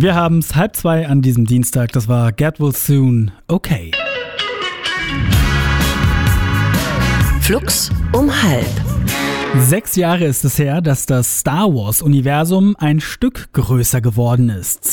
Wir haben es 1:30 an diesem Dienstag. Das war Get Well Soon. Okay. Flux um 12:30. 6 Jahre ist es her, dass das Star Wars-Universum ein Stück größer geworden ist.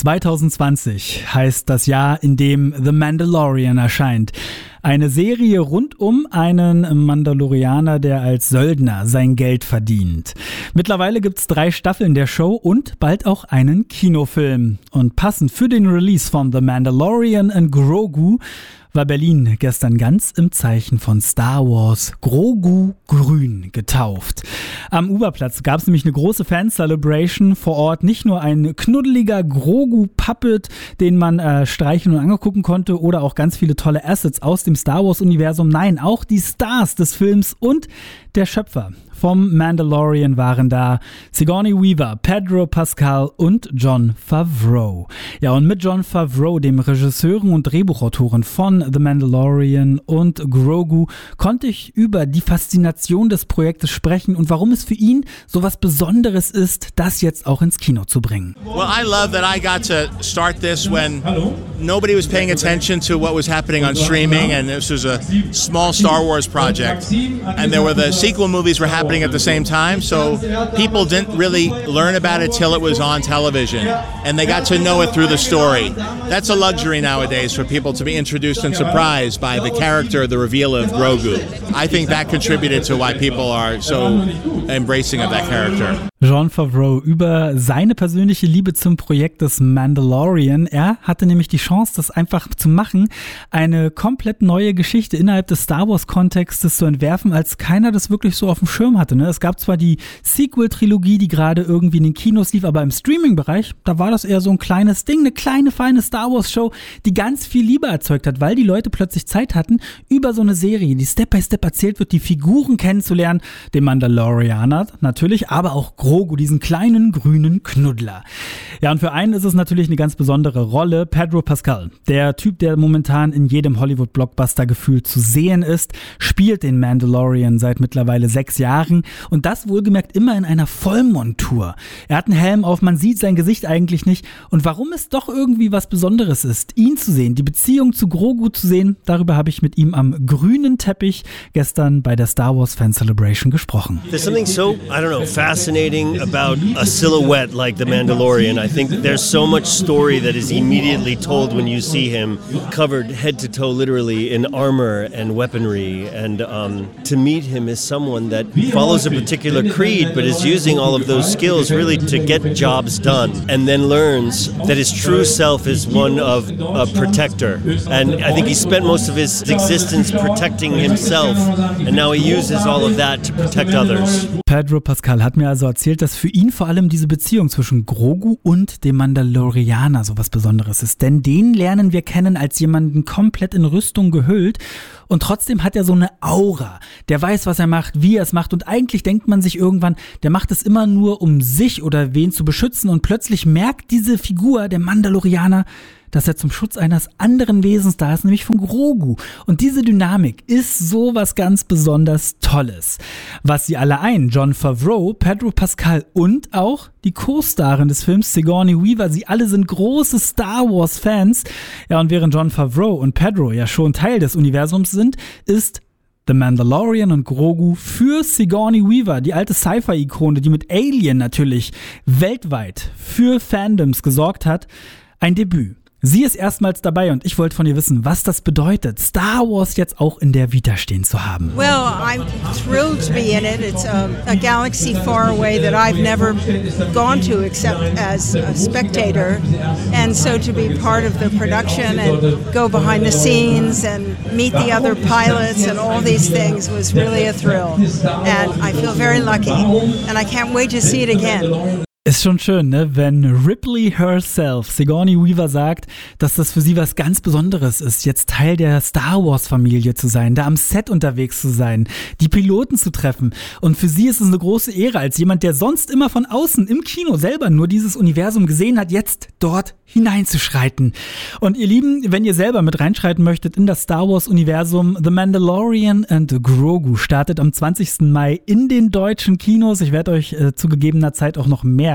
2020 heißt das Jahr, in dem The Mandalorian erscheint. Eine Serie rund um einen Mandalorianer, der als Söldner sein Geld verdient. Mittlerweile gibt's 3 Staffeln der Show und bald auch einen Kinofilm. Und passend für den Release von The Mandalorian and Grogu war Berlin gestern ganz im Zeichen von Star Wars Grogu grün getauft. Am Uberplatz gab es nämlich eine große Fan-Celebration vor Ort. Nicht nur ein knuddeliger Grogu-Puppet, den man streichen und angucken konnte, oder auch ganz viele tolle Assets aus dem Star Wars-Universum. Nein, auch die Stars des Films und der Schöpfer vom Mandalorian waren da. Sigourney Weaver, Pedro Pascal und Jon Favreau. Ja, und mit Jon Favreau, dem Regisseur und Drehbuchautoren von The Mandalorian und Grogu, konnte ich über die Faszination des Projektes sprechen und warum es für ihn so was Besonderes ist, das jetzt auch ins Kino zu bringen. Well, I love that I got to start this when nobody was paying attention to what was happening on streaming, and this was a small Star Wars project, and there were the sequel movies were happening at the same time, so people didn't really learn about it till it was on television, and they got to know it through the story. That's a luxury nowadays for people to be introduced and surprised by the character, the reveal of Grogu. I think that contributed to why people are so embracing of that character. Jon Favreau über seine persönliche Liebe zum Projekt des Mandalorian. Er hatte nämlich die Chance, das einfach zu machen, eine komplett neue Geschichte innerhalb des Star Wars-Kontextes zu entwerfen, als keiner das wirklich so auf dem Schirm hatte. Es gab zwar die Sequel-Trilogie, die gerade irgendwie in den Kinos lief, aber im Streaming-Bereich, da war das eher so ein kleines Ding, eine kleine, feine Star Wars-Show, die ganz viel Liebe erzeugt hat, weil die Leute plötzlich Zeit hatten, über so eine Serie, die Step by Step erzählt wird, die Figuren kennenzulernen, den Mandalorianer natürlich, aber auch Grogu, diesen kleinen grünen Knuddler. Ja, und für einen ist es natürlich eine ganz besondere Rolle. Pedro Pascal, der Typ, der momentan in jedem Hollywood-Blockbuster gefühlt zu sehen ist, spielt den Mandalorian seit mittlerweile 6 Jahren und das wohlgemerkt immer in einer Vollmontur. Er hat einen Helm auf, man sieht sein Gesicht eigentlich nicht und warum es doch irgendwie was Besonderes ist, ihn zu sehen, die Beziehung zu Grogu zu sehen, darüber habe ich mit ihm am grünen Teppich gestern bei der Star Wars Fan Celebration gesprochen. There's something so, I don't know, fascinating about a silhouette like the Mandalorian. I think there's so much story that is immediately told when you see him covered head to toe literally in armor and weaponry, and to meet him as someone that follows a particular creed but is using all of those skills really to get jobs done, and then learns that his true self is one of a protector, and I think he spent most of his existence protecting himself, and now he uses all of that to protect others. Pedro Pascal hat mir also erzählt, dass für ihn vor allem diese Beziehung zwischen Grogu und dem Mandalorianer so was Besonderes ist. Denn den lernen wir kennen als jemanden komplett in Rüstung gehüllt und trotzdem hat er so eine Aura. Der weiß, was er macht, wie er es macht und eigentlich denkt man sich irgendwann, der macht es immer nur, um sich oder wen zu beschützen und plötzlich merkt diese Figur, der Mandalorianer, dass er zum Schutz eines anderen Wesens da ist, nämlich von Grogu. Und diese Dynamik ist so was ganz besonders Tolles. Was sie alle eint, Jon Favreau, Pedro Pascal und auch die Co-Starin des Films, Sigourney Weaver, sie alle sind große Star Wars-Fans. Ja, und während Jon Favreau und Pedro ja schon Teil des Universums sind, ist The Mandalorian und Grogu für Sigourney Weaver, die alte Sci-Fi-Ikone, die mit Alien natürlich weltweit für Fandoms gesorgt hat, ein Debüt. Sie ist erstmals dabei und ich wollte von ihr wissen, was das bedeutet, Star Wars jetzt auch in der Vita stehen zu haben. Well, I'm thrilled to be in it. It's a galaxy far away that I've never gone to except as a spectator. And so to be part of the production and go behind the scenes and meet the other pilots and all these things was really a thrill. And I feel very lucky and I can't wait to see it again. Ist schon schön, ne? Wenn Ripley herself, Sigourney Weaver, sagt, dass das für sie was ganz Besonderes ist, jetzt Teil der Star Wars Familie zu sein, da am Set unterwegs zu sein, die Piloten zu treffen. Und für sie ist es eine große Ehre, als jemand, der sonst immer von außen im Kino selber nur dieses Universum gesehen hat, jetzt dort hineinzuschreiten. Und ihr Lieben, wenn ihr selber mit reinschreiten möchtet in das Star Wars Universum, The Mandalorian and Grogu startet am 20. Mai in den deutschen Kinos. Ich werde euch zu gegebener Zeit auch noch mehr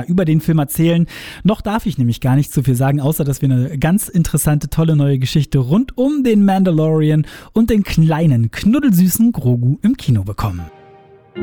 über den Film erzählen. Noch darf ich nämlich gar nicht so viel sagen, außer dass wir eine ganz interessante, tolle neue Geschichte rund um den Mandalorian und den kleinen, knuddelsüßen Grogu im Kino bekommen.